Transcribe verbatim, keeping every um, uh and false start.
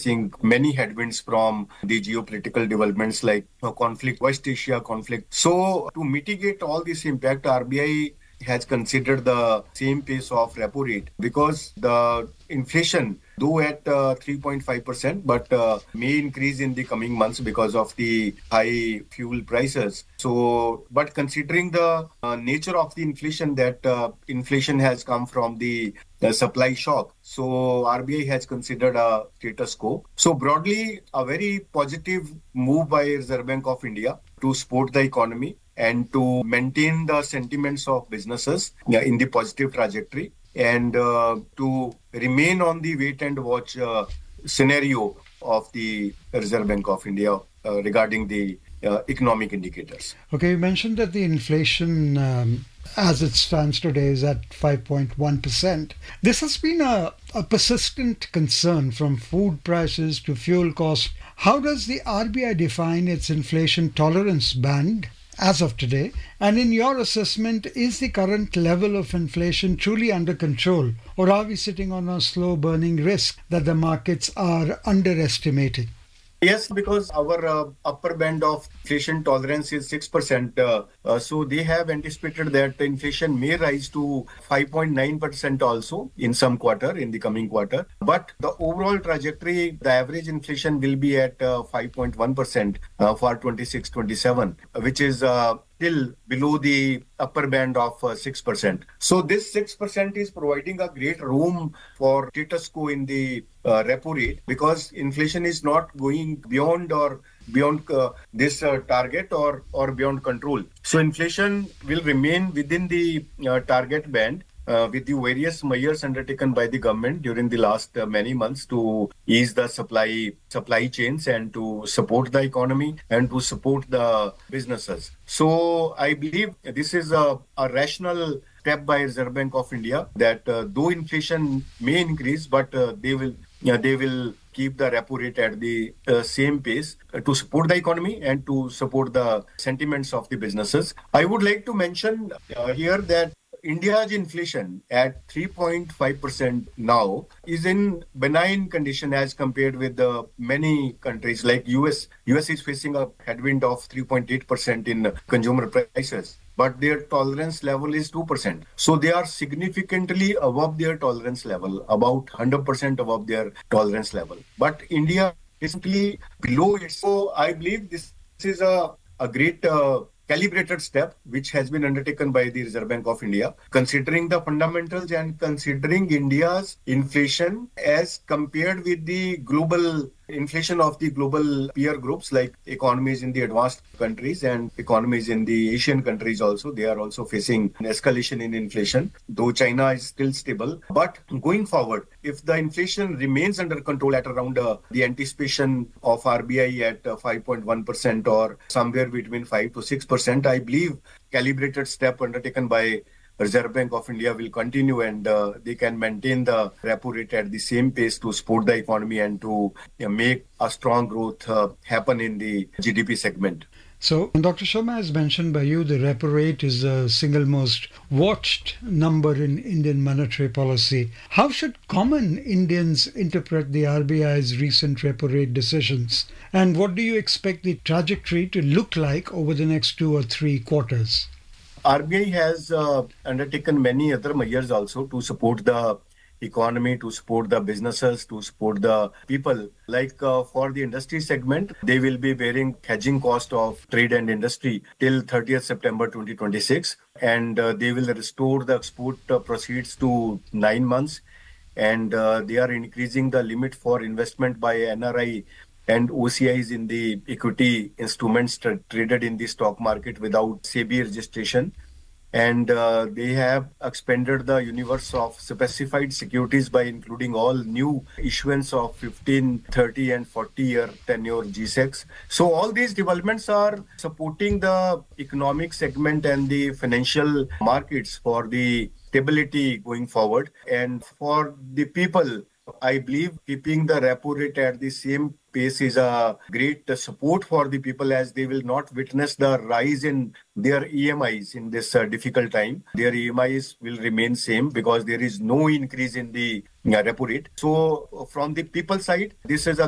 facing many headwinds from the geopolitical developments like uh, conflict, West Asia conflict. So to mitigate all this impact, R B I has considered the same pace of repo rate because the inflation, though at uh, three point five percent, but uh, may increase in the coming months because of the high fuel prices. So, but considering the uh, nature of the inflation, that uh, inflation has come from the uh, supply shock. So, R B I has considered a status quo. So, broadly, a very positive move by Reserve Bank of India to support the economy and to maintain the sentiments of businesses in the positive trajectory, and uh, to remain on the wait and watch uh, scenario of the Reserve Bank of India uh, regarding the uh, economic indicators. Okay, you mentioned that the inflation um, as it stands today is at five point one percent. This has been a, a persistent concern from food prices to fuel costs. How does the R B I define its inflation tolerance band as of today? And in your assessment, is the current level of inflation truly under control, or are we sitting on a slow burning risk that the markets are underestimating? Yes, because our uh, upper band of inflation tolerance is six percent. Uh, uh, so they have anticipated that inflation may rise to five point nine percent also in some quarter, in the coming quarter. But the overall trajectory, the average inflation will be at uh, five point one percent uh, for twenty-six twenty-seven, which is uh, still below the upper band of uh, six percent. So this six percent is providing a great room for status quo in the uh, repo rate, because inflation is not going beyond or beyond uh, this uh, target or, or beyond control. So inflation will remain within the uh, target band, Uh, with the various measures undertaken by the government during the last uh, many months to ease the supply supply chains and to support the economy and to support the businesses. So I believe this is a, a rational step by Reserve Bank of India, that uh, though inflation may increase, but uh, they will uh, they will keep the repo rate at the uh, same pace uh, to support the economy and to support the sentiments of the businesses. I would like to mention uh, here that India's inflation at three point five percent now is in benign condition as compared with the many countries like U S. U S is facing a headwind of three point eight percent in consumer prices, but their tolerance level is two percent. So they are significantly above their tolerance level, about one hundred percent above their tolerance level. But India is simply below it. So I believe this is a, a great uh, calibrated step which has been undertaken by the Reserve Bank of India, considering the fundamentals and considering India's inflation as compared with the global inflation of the global peer groups like economies in the advanced countries and economies in the Asian countries also. They are also facing an escalation in inflation, though China is still stable. But going forward, if the inflation remains under control at around uh, the anticipation of R B I at uh, five point one percent or somewhere between five to six percent, I believe calibrated step undertaken by Reserve Bank of India will continue, and uh, they can maintain the repo rate at the same pace to support the economy and to uh, make a strong growth uh, happen in the G D P segment. So, Doctor Sharma, as mentioned by you, the repo rate is the single most watched number in Indian monetary policy. How should common Indians interpret the R B I's recent repo rate decisions? And what do you expect the trajectory to look like over the next two or three quarters? R B I has uh, undertaken many other measures also to support the economy, to support the businesses, to support the people. Like uh, for the industry segment, they will be bearing hedging cost of trade and industry till thirtieth September twenty twenty-six, and uh, they will restore the export uh, proceeds to nine months, and uh, they are increasing the limit for investment by N R I and O C Is in the equity instruments tra- traded in the stock market without SEBI registration. And uh, they have expanded the universe of specified securities by including all new issuance of fifteen, thirty and forty year tenure G SECs. So all these developments are supporting the economic segment and the financial markets for the stability going forward. And for the people, I believe keeping the repo rate at the same pace is a great support for the people, as they will not witness the rise in their E M Is in this uh, difficult time. Their E M Is will remain same because there is no increase in the uh, repo rate. So from the people side, this is a